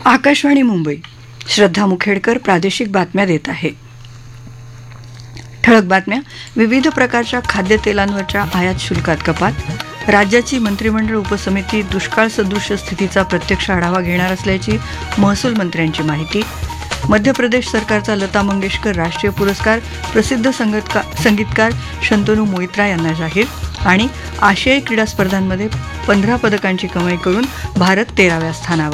आकाशवाणी मुंबई. श्रद्धा मुखेडकर प्रादेशिक बातम्या देत आहे. ठळक बातम्या. विविध प्रकारच्या खाद्यतेलांवरच्या आयात शुल्कात कपात. राज्याची मंत्रिमंडळ उपसमिती दुष्काळ सदृश स्थितीचा प्रत्यक्ष आढावा घेणार असल्याची महसूल मंत्र्यांची माहिती. मध्य प्रदेश सरकारचा लता मंगेशकर राष्ट्रीय पुरस्कार प्रसिद्ध संगीतकार शंतनू मोहित्रा यांना जाहीर. आणि आशियाई क्रीडा स्पर्धांमध्ये 15 पदकांची कमाई करून भारत 13व्या स्थानावर.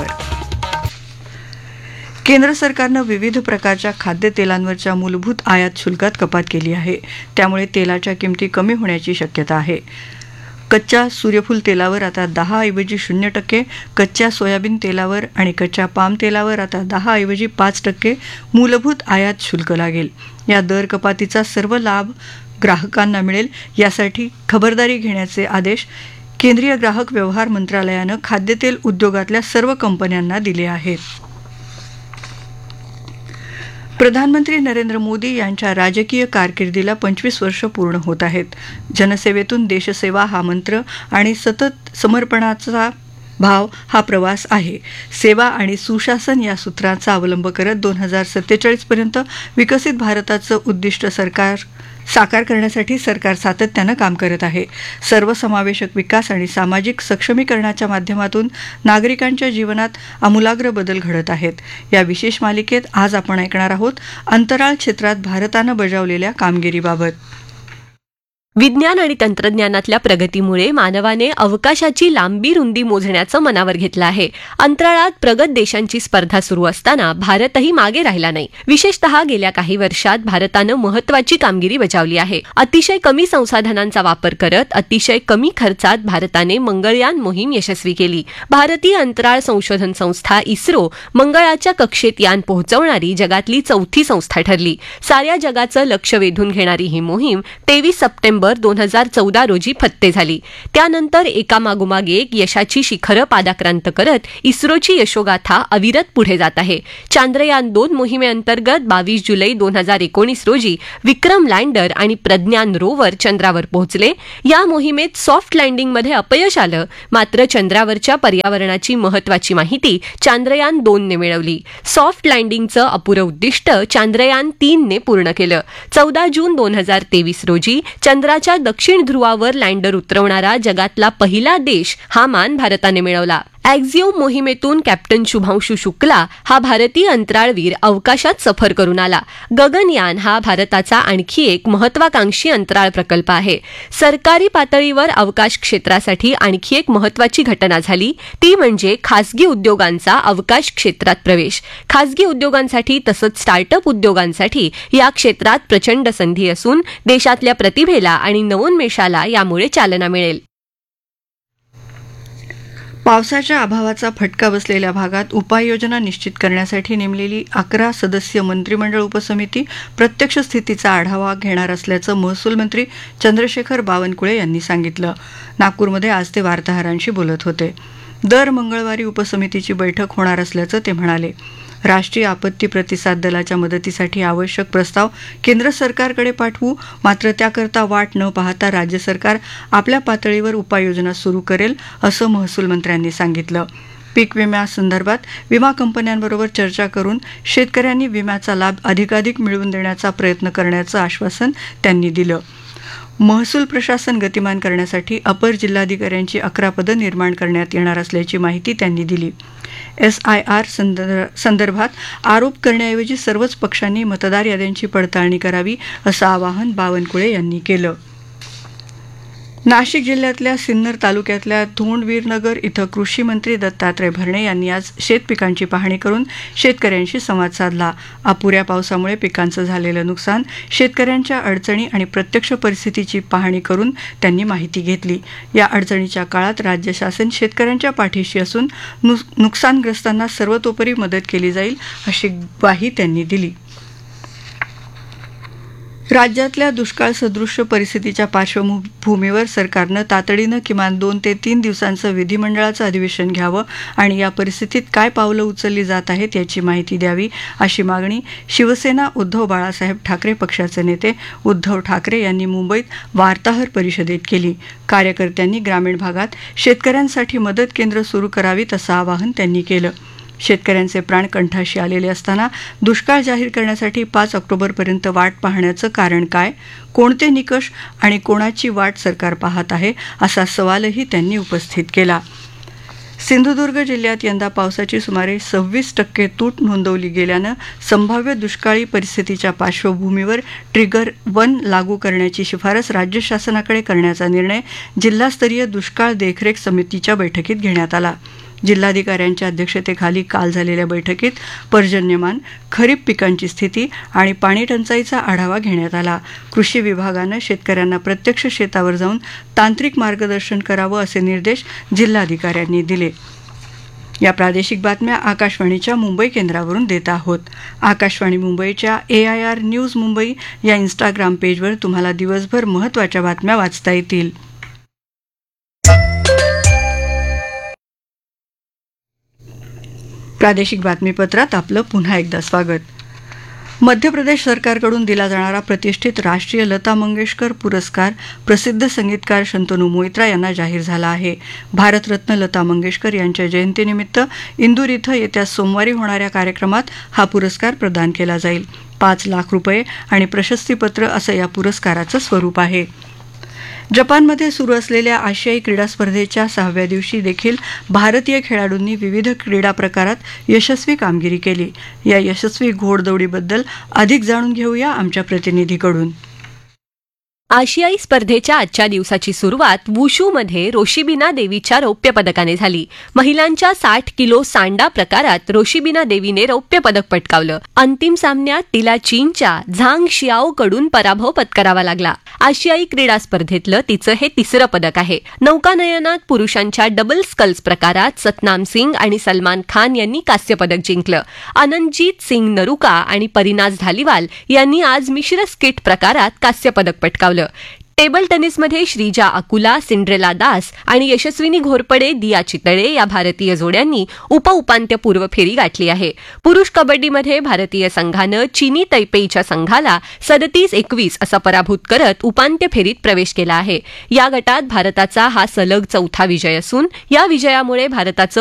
केंद्र सरकारनं विविध प्रकारच्या खाद्यतेलांवरच्या मूलभूत आयात शुल्कात कपात केली आहे. त्यामुळे तेलाच्या किमती कमी होण्याची शक्यता आहे. कच्च्या सूर्यफूल तेलावर आता 10 ऐवजी 0%, कच्च्या सोयाबीन तेलावर आणि कच्च्या पाम तेलावर आता 10 ऐवजी 5% मूलभूत आयात शुल्क लागेल. या दर कपातीचा सर्व लाभ ग्राहकांना मिळेल यासाठी खबरदारी घेण्याचे आदेश केंद्रीय ग्राहक व्यवहार मंत्रालयानं खाद्यतेल उद्योगातल्या सर्व कंपन्यांना दिले आहेत. प्रधानमंत्री नरेंद्र मोदी यांच्या राजकीय कारकिर्दीला 25 वर्ष पूर्ण होत आहेत. जनसेवेतून देशसेवा हा मंत्र आणि सतत समर्पणाचा भाव हा प्रवास आहे. सेवा आणि सुशासन या सूत्रांचा अवलंब करत 2047 पर्यंत विकसित भारताचं उद्दिष्ट साकार करण्यासाठी सरकार सातत्यानं काम करत आहे. सर्वसमावेशक विकास आणि सामाजिक सक्षमीकरणाच्या माध्यमातून नागरिकांच्या जीवनात आमूलाग्र बदल घडत आहेत. या विशेष मालिकेत आज आपण ऐकणार आहोत अंतराळ क्षेत्रात भारतानं बजावलेल्या कामगिरीबाबत. विज्ञान आणि तंत्रज्ञानातल्या प्रगतीमुळे मानवाने अवकाशाची लांबी रुंदी मोजण्याचं मनावर घेतलं आहे. अंतराळात प्रगत देशांची स्पर्धा सुरू असताना भारतही मागे राहिला नाही. विशेषतः गेल्या काही वर्षात भारतानं महत्वाची कामगिरी बजावली आहे. अतिशय कमी संसाधनांचा वापर करत अतिशय कमी खर्चात भारताने मंगळयान मोहीम यशस्वी केली. भारतीय अंतराळ संशोधन संस्था इस्रो मंगळाच्या कक्षेत यान पोहोचवणारी जगातली 4थी संस्था ठरली. साऱ्या जगाचं लक्ष वेधून घेणारी ही मोहीम 23 सप्टेंबर 2014 रोजी फत्ते झाली. त्यानंतर एकामागोमाग एक यशाची शिखरं पादाक्रांत करत इस्रोची यशोगाथा अविरत पुढे जात आहे. चांद्रयान 2 मोहिमेअंतर्गत 22 जुलै 2019 रोजी विक्रम लँडर आणि प्रज्ञान रोवर चंद्रावर पोहोचले. या मोहिमेत सॉफ्ट लँडिंगमध्ये अपयश आलं, मात्र चंद्रावरच्या पर्यावरणाची महत्वाची माहिती चांद्रयान 2 ने मिळवली. सॉफ्ट लँडिंगचं अपुरं उद्दिष्ट चांद्रयान 3 ने पूर्ण केलं. 14 जून 2023 रोजी चंद्राच्या दक्षिण ध्रुवावर लँडर उतरवणारा जगातला पहिला देश हा मान भारताने मिळवला. ॲक्झिओम मोहिमेतून कॅप्टन शुभांशु शुक्ला हा भारतीय अंतराळवीर अवकाशात सफर करून आला. गगनयान हा भारताचा आणखी एक महत्वाकांक्षी अंतराळ प्रकल्प आहे. सरकारी पातळीवर अवकाश क्षेत्रासाठी आणखी एक महत्वाची घटना झाली, ती म्हणजे खासगी उद्योगांचा अवकाश क्षेत्रात प्रवेश. खासगी उद्योगांसाठी तसंच स्टार्टअप उद्योगांसाठी या क्षेत्रात प्रचंड संधी असून देशातल्या प्रतिभेला आणि नवोन्मेषाला यामुळे चालना मिळेल. पावसाच्या अभावाचा फटका बसलेल्या भागात उपाययोजना निश्चित करण्यासाठी नेमलेली 11 सदस्यीय मंत्रिमंडळ उपसमिती प्रत्यक्ष स्थितीचा आढावा घेणार असल्याचं महसूल मंत्री चंद्रशेखर बावनकुळे यांनी सांगितलं. नागपूरमध्ये आज ते वार्ताहरांशी बोलत होते. दर मंगळवारी उपसमितीची बैठक होणार असल्याचं ते म्हणाले. राष्ट्रीय आपत्ती प्रतिसाद दलाच्या मदतीसाठी आवश्यक प्रस्ताव केंद्र सरकारकडे पाठवू, मात्र त्याकरता वाट न पाहता राज्य सरकार आपल्या पातळीवर उपाययोजना सुरू करेल, असं महसूल मंत्र्यांनी सांगितलं. पीक विम्यासंदर्भात विमा कंपन्यांबरोबर चर्चा करून शेतकऱ्यांनी विम्याचा लाभ अधिकाधिक मिळवून देण्याचा प्रयत्न करण्याचं आश्वासन त्यांनी दिलं. महसूल प्रशासन गतिमान करण्यासाठी अपर जिल्हाधिकाऱ्यांची 11 पदं निर्माण करण्यात येणार असल्याची माहिती त्यांनी दिली. SIR संदर्भात आरोप करण्याऐवजी सर्वच पक्षांनी मतदार याद्यांची पडताळणी करावी, असं आवाहन बावनकुळे यांनी केलं. नाशिक जिल्ह्यातल्या सिन्नर तालुक्यातल्या धोंडवीरनगर इथं कृषी मंत्री दत्तात्रय भरणे यांनी आज शेतपिकांची पाहणी करून शेतकऱ्यांशी संवाद साधला. अपुऱ्या पावसामुळे पिकांचं झालेलं नुकसान, शेतकऱ्यांच्या अडचणी आणि प्रत्यक्ष परिस्थितीची पाहणी करून त्यांनी माहिती घेतली. या अडचणीच्या काळात राज्य शासन शेतकऱ्यांच्या पाठीशी असून नुकसानग्रस्तांना सर्वतोपरी मदत केली जाईल, अशी ग्वाही त्यांनी दिली. राज्यातल्या दुष्काळ सदृश परिस्थितीच्या पार्श्वभूमीवर सरकारनं तातडीनं किमान 2 ते 3 दिवसांचं विधिमंडळाचं अधिवेशन घ्यावं आणि या परिस्थितीत काय पावलं उचलली जात आहेत याची माहिती द्यावी, अशी मागणी शिवसेना उद्धव बाळासाहेब ठाकरे पक्षाचे नेते उद्धव ठाकरे यांनी मुंबईत वार्ताहर परिषदेत केली. कार्यकर्त्यांनी ग्रामीण भागात शेतकऱ्यांसाठी मदत केंद्र सुरू करावीत, असं आवाहन त्यांनी केलं. शेतकऱ्यांचे प्राण कंठाशी आलेले असताना दुष्काळ जाहीर करण्यासाठी 5 ऑक्टोबरपर्यंत वाट पाहण्याचं कारण काय? कोणते निकष आणि कोणाची वाट सरकार पाहत आहे असा सवालही त्यांनी उपस्थित केला. सिंधुदुर्ग जिल्ह्यात यंदा पावसाची सुमारे 26% तूट नोंदवली गेल्यानं संभाव्य दुष्काळी परिस्थितीच्या पार्श्वभूमीवर ट्रिगर 1 लागू करण्याची शिफारस राज्य शासनाकडे करण्याचा निर्णय जिल्हास्तरीय दुष्काळ देखरेख समितीच्या बैठकीत घेण्यात आला. जिल्हाधिकाऱ्यांच्या अध्यक्षतेखाली काल झालेल्या बैठकीत पर्जन्यमान, खरीप पिकांची स्थिती आणि पाणीटंचाईचा आढावा घेण्यात आला. कृषी विभागानं शेतकऱ्यांना प्रत्यक्ष शेतावर जाऊन तांत्रिक मार्गदर्शन करावं असे निर्देश जिल्हाधिकाऱ्यांनी दिले. या प्रादेशिक बातम्या आकाशवाणीच्या मुंबई केंद्रावरून देत आहोत. आकाशवाणी मुंबईच्या AIR न्यूज मुंबई या इंस्टाग्राम पेजवर तुम्हाला दिवसभर महत्त्वाच्या बातम्या वाचता येतील. प्रादेशिक बातमीपत्रात आपलं पुन्हा एकदा स्वागत. मध्य प्रदेश सरकारकडून दिला जाणारा प्रतिष्ठित राष्ट्रीय लता मंगेशकर पुरस्कार प्रसिद्ध संगीतकार शंतनू मोइत्रा यांना जाहीर झाला आहे. भारतरत्न लता मंगेशकर यांच्या जयंतीनिमित्त इंदूर इथं येत्या सोमवारी होणाऱ्या कार्यक्रमात हा पुरस्कार प्रदान केला जाईल. 5 लाख रुपये आणि प्रशस्तीपत्र असं या पुरस्काराचं स्वरूप आहे. जपानमध्ये सुरू असलेल्या आशियाई क्रीडा स्पर्धेच्या 6व्या दिवशी देखील भारतीय खेळाडूंनी विविध क्रीडा प्रकारात यशस्वी कामगिरी केली. या यशस्वी घोडदौडीबद्दल अधिक जाणून घेऊया आमच्या प्रतिनिधीकडून. आशियाई स्पर्धेच्या आजच्या दिवसाची सुरुवात वुशूमध्ये रोशिबिना देवीच्या रौप्य पदकाने झाली. महिलांच्या 60 किलो सांडा प्रकारात रोशिबिना देवीने रौप्य पदक पटकावलं. अंतिम सामन्यात तिला चीनच्या झांग शियाओकडून पराभव पत्करावा लागला. आशियाई क्रीडा स्पर्धेतलं तिचं हे 3रं पदक आहे. नौकानयनात पुरुषांच्या डबल स्कल्स प्रकारात सतनाम सिंग आणि सलमान खान यांनी कांस्य पदक जिंकलं. आनंदजीत सिंग नरुका आणि परिनाज धालीवाल यांनी आज मिश्र स्किट प्रकारात कांस्य पदक पटकावलं. टेबल टेनिसमध्ये श्रीजा अकुला, सिंड्रेला दास आणि यशस्विनी घोरपडे, दिया चितळे या भारतीय जोड्यांनी उपउपांत्यपूर्व फेरी गाठली आहे. पुरुष कबड्डीमध्ये भारतीय संघानं चीनी तैपेईच्या संघाला 37-21 असा पराभूत करत उपांत्य फेरीत प्रवेश केला आहे. या गटात भारताचा हा सलग 4था विजय असून या विजयामुळे भारताचं